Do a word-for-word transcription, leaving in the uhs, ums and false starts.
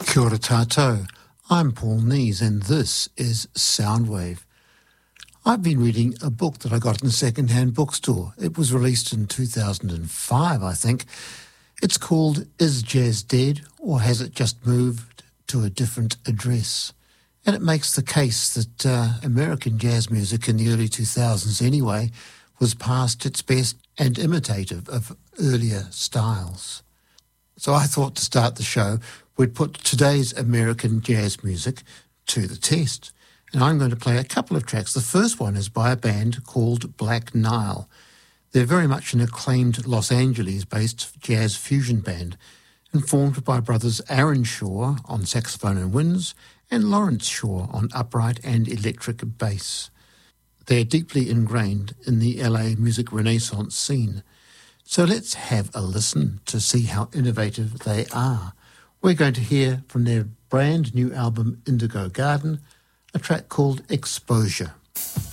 Kia ora tātou. I'm Paul Nees and this is Soundwave. I've been reading a book that I got in a second-hand bookstore. It was released in two thousand five, I think. It's called Is Jazz Dead or Has It Just Moved to a Different Address? And it makes the case that uh, American jazz music in the early two thousands anyway was past its best and imitative of earlier styles. So I thought to start the show, we'd put today's American jazz music to the test. And I'm going to play a couple of tracks. The first one is by a band called Black Nile. They're very much an acclaimed Los Angeles-based jazz fusion band, and formed by brothers Aaron Shaw on saxophone and winds, and Lawrence Shaw on upright and electric bass. They're deeply ingrained in the L A music renaissance scene. So let's have a listen to see how innovative they are. We're going to hear from their brand new album Indigo Garden, a track called Exposure.